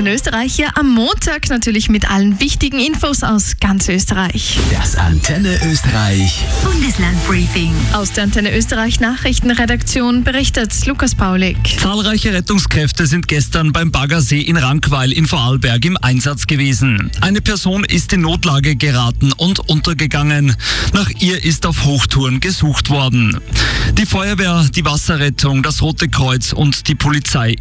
Antenne Österreich hier am Montag natürlich mit allen wichtigen Infos aus ganz Österreich. Das Antenne Österreich Bundeslandbriefing. Aus der Antenne Österreich Nachrichtenredaktion berichtet Lukas Paulik. Zahlreiche Rettungskräfte sind gestern beim Baggersee in Rankweil in Vorarlberg im Einsatz gewesen. Eine Person ist in Notlage geraten und untergegangen. Nach ihr ist auf Hochtouren gesucht worden. Die Feuerwehr, die Wasserrettung, das Rote Kreuz und die Polizei